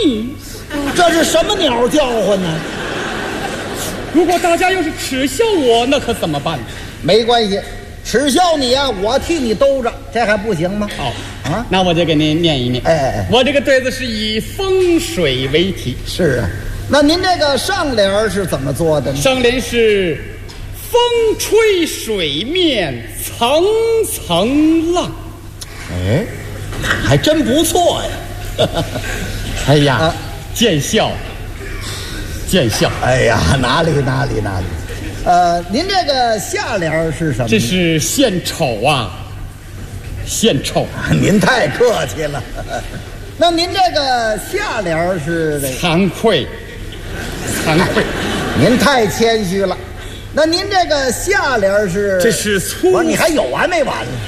这是什么鸟叫唤呢？ 如果大家要是耻笑我，那可怎么办？ 没关系，耻笑你呀，我替你兜着，这还不行吗？ 好啊， 那我就给您念一念。 哎， 我这个对子是以风水为题。 是啊，那您这个上联是怎么做的呢？ 上联是风吹水面层层浪。 哎，还真不错呀。 哎呀，见笑，见笑。 哎呀，哪里。您这个下联是什么？ 这是献丑啊，献丑。 您太客气了。那您这个下联是这个？ 惭愧，惭愧。 您太谦虚了。那您这个下联是？ 这是粗。 你还有完没完了？